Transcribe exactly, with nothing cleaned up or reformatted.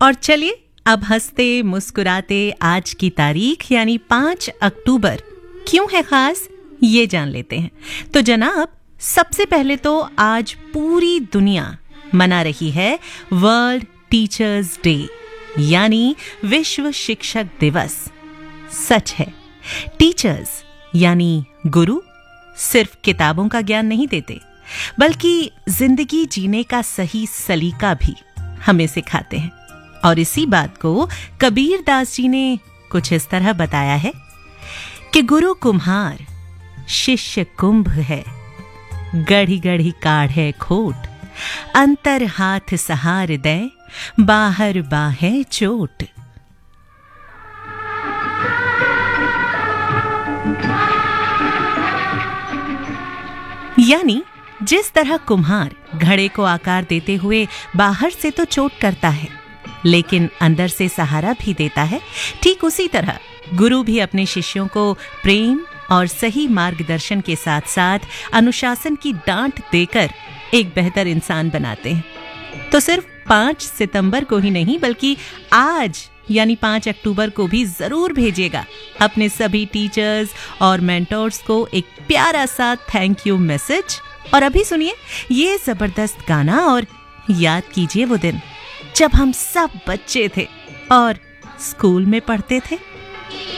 और चलिए अब हंसते मुस्कुराते आज की तारीख यानी पाँच अक्टूबर क्यों है खास, ये जान लेते हैं। तो जनाब, सबसे पहले तो आज पूरी दुनिया मना रही है वर्ल्ड टीचर्स डे यानी विश्व शिक्षक दिवस। सच है, टीचर्स यानी गुरु सिर्फ किताबों का ज्ञान नहीं देते, बल्कि जिंदगी जीने का सही सलीका भी हमें सिखाते हैं। और इसी बात को कबीर दास जी ने कुछ इस तरह बताया है कि गुरु कुम्हार शिष्य कुंभ है, गढ़ी गढ़ी काढ़े खोट, अंतर हाथ सहार दे, बाहर बाहे चोट। यानी जिस तरह कुम्हार घड़े को आकार देते हुए बाहर से तो चोट करता है, लेकिन अंदर से सहारा भी देता है, ठीक उसी तरह गुरु भी अपने शिष्यों को प्रेम और सही मार्गदर्शन के साथ साथ अनुशासन की डांट देकर एक बेहतर इंसान बनाते हैं। तो सिर्फ पाँच सितंबर को ही नहीं, बल्कि आज यानी पाँच अक्टूबर को भी जरूर भेजिएगा अपने सभी टीचर्स और मेंटोर्स को एक प्यारा सा थैंक यू मैसेज। और अभी सुनिए ये जबरदस्त गाना और याद कीजिए वो दिन जब हम सब बच्चे थे और स्कूल में पढ़ते थे।